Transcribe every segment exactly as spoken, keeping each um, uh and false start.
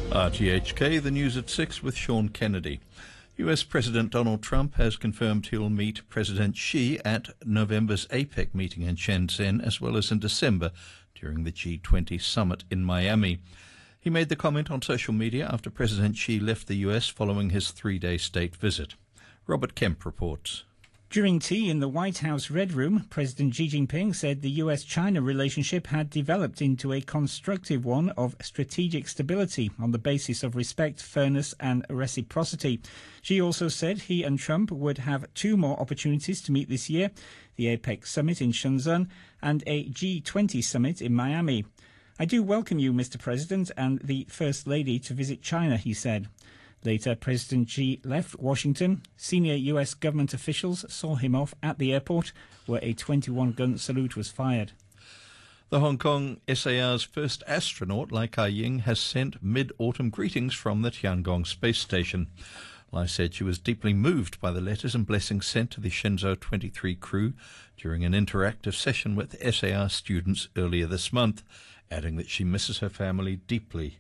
R T H K, the news at six with Sean Kennedy. U S President Donald Trump has confirmed he'll meet President Xi at November's APEC meeting in Shenzhen, as well as in December during the G twenty summit in Miami. He made the comment on social media after President Xi left the U S following his three-day state visit. Robert Kemp reports. During tea in the White House Red Room, President Xi Jinping said the U S China relationship had developed into a constructive one of strategic stability on the basis of respect, fairness and reciprocity. Xi also said he and Trump would have two more opportunities to meet this year, the APEC summit in Shenzhen and a G twenty summit in Miami. "I do welcome you, Mister President, and the First Lady to visit China," he said. Later, President Xi left Washington. Senior U S government officials saw him off at the airport, where a twenty-one gun salute was fired. The Hong Kong S A R's first astronaut, Lai Ka-ying, has sent mid-autumn greetings from the Tiangong space station. Lai said she was deeply moved by the letters and blessings sent to the Shenzhou twenty-three crew during an interactive session with S A R students earlier this month, adding that she misses her family deeply.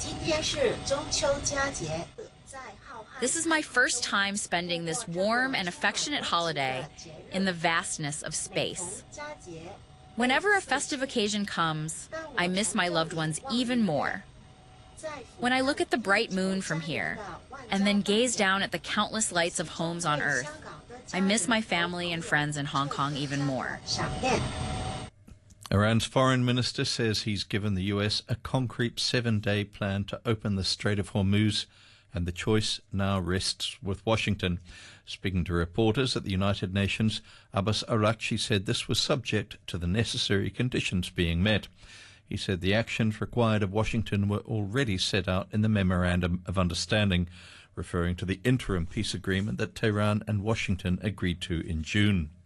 This is my first time spending this warm and affectionate holiday in the vastness of space. Whenever a festive occasion comes, I miss my loved ones even more. When I look at the bright moon from here, and then gaze down at the countless lights of homes on Earth, I miss my family and friends in Hong Kong even more. Iran's foreign minister says he's given the U S a concrete seven-day plan to open the Strait of Hormuz, and the choice now rests with Washington. Speaking to reporters at the United Nations, Abbas Araghchi said this was subject to the necessary conditions being met. He said the actions required of Washington were already set out in the Memorandum of Understanding, referring to the interim peace agreement that Tehran and Washington agreed to in June.